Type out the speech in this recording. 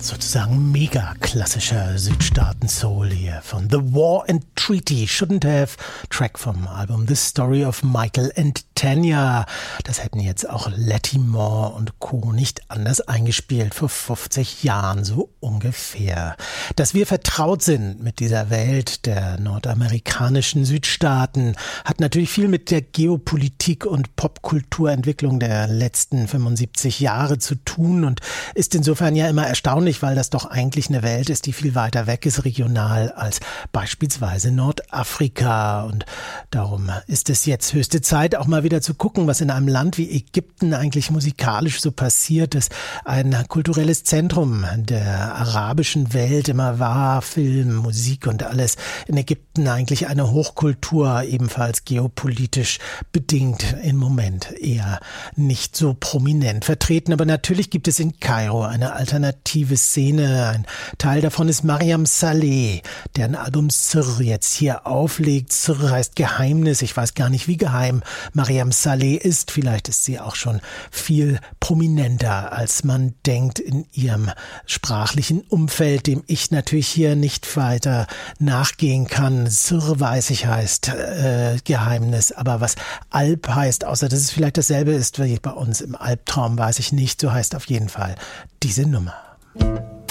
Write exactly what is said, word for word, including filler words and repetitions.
Sozusagen mega klassischer Südstaaten-Soul hier von The War and Treaty Shouldn't Have, Track vom Album The Story of Michael and Tanya. Das hätten jetzt auch Letty Moore und Co. nicht anders eingespielt, vor fünfzig Jahren so ungefähr. Dass wir vertraut sind mit dieser Welt der nordamerikanischen Südstaaten, hat natürlich viel mit der Geopolitik und Popkulturentwicklung der letzten fünfundsiebzig Jahre zu tun und ist insofern ja immer erstaunlich, weil das doch eigentlich eine Welt ist, die viel weiter weg ist regional als beispielsweise Nordafrika. Und darum ist es jetzt höchste Zeit, auch mal wieder zu gucken, was in einem Land wie Ägypten eigentlich musikalisch so passiert ist. Ein kulturelles Zentrum der arabischen Welt immer war, Film, Musik und alles. In Ägypten eigentlich eine Hochkultur, ebenfalls geopolitisch bedingt im Moment eher nicht so prominent vertreten. Aber natürlich gibt es in Kairo eine alternative Szene. Ein Teil davon ist Mariam Saleh, deren Album Sirr jetzt hier auflegt. Sirr heißt Geheimnis. Ich weiß gar nicht, wie geheim Mariam Saleh ist. Vielleicht ist sie auch schon viel prominenter, als man denkt in ihrem sprachlichen Umfeld, dem ich natürlich hier nicht weiter nachgehen kann. Sirr, weiß ich, heißt äh, Geheimnis. Aber was Alp heißt, außer dass es vielleicht dasselbe ist wie bei uns im Albtraum, weiß ich nicht. So heißt auf jeden Fall diese Nummer.